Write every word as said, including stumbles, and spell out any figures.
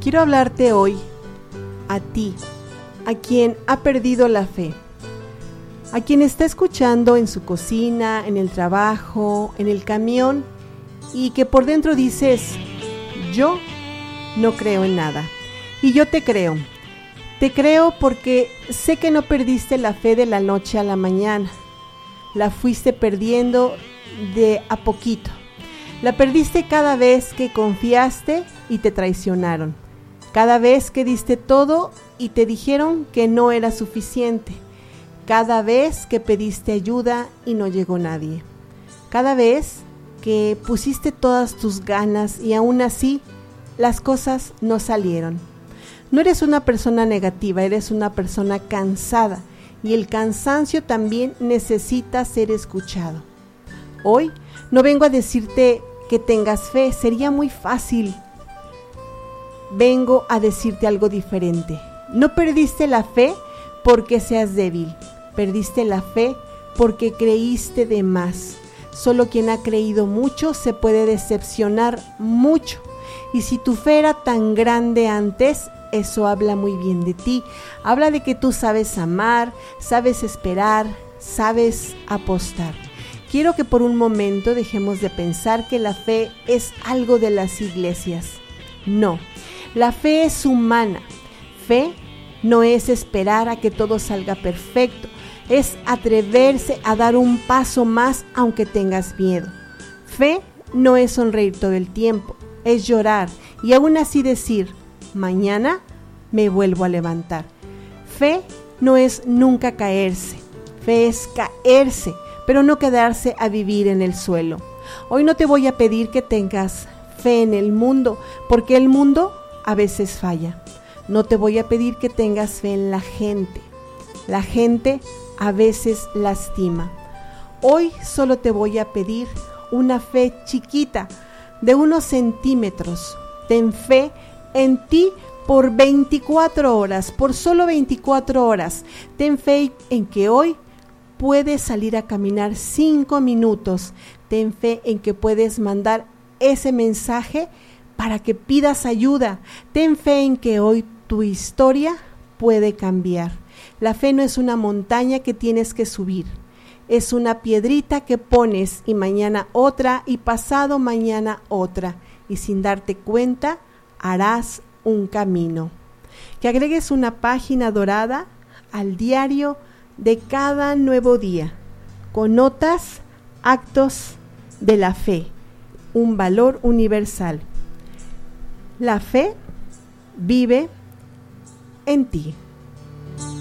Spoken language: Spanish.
Quiero hablarte hoy a ti, a quien ha perdido la fe, a quien está escuchando en su cocina, en el trabajo, en el camión y que por dentro dices, yo no creo en nada. Y yo te creo, te creo porque sé que no perdiste la fe de la noche a la mañana, la fuiste perdiendo de a poquito, la perdiste cada vez que confiaste y te traicionaron. Cada vez que diste todo y te dijeron que no era suficiente. Cada vez que pediste ayuda y no llegó nadie. Cada vez que pusiste todas tus ganas y aún así las cosas no salieron. No eres una persona negativa, eres una persona cansada y el cansancio también necesita ser escuchado. Hoy no vengo a decirte que tengas fe, sería muy fácil. Vengo a decirte algo diferente. No perdiste la fe porque seas débil. Perdiste la fe porque creíste de más. Solo quien ha creído mucho se puede decepcionar mucho. Y si tu fe era tan grande antes, eso habla muy bien de ti. Habla de que tú sabes amar, sabes esperar, sabes apostar. Quiero que por un momento dejemos de pensar que la fe es algo de las iglesias. No. La fe es humana. Fe no es esperar a que todo salga perfecto, es atreverse a dar un paso más aunque tengas miedo. Fe no es sonreír todo el tiempo, es llorar y aún así decir, mañana me vuelvo a levantar. Fe no es nunca caerse, fe es caerse, pero no quedarse a vivir en el suelo. Hoy no te voy a pedir que tengas fe en el mundo, porque el mundo a veces falla. No te voy a pedir que tengas fe en la gente. La gente a veces lastima. Hoy solo te voy a pedir una fe chiquita, de unos centímetros. Ten fe en ti por veinticuatro horas, por solo veinticuatro horas. Ten fe en que hoy puedes salir a caminar cinco minutos. Ten fe en que puedes mandar ese mensaje para que pidas ayuda. Ten fe en que hoy tu historia puede cambiar. La fe no es una montaña que tienes que subir. Es una piedrita que pones y mañana otra y pasado mañana otra. Y sin darte cuenta, harás un camino. Que agregues una página dorada al diario de cada nuevo día, con notas, actos de la fe, un valor universal. La fe vive en ti.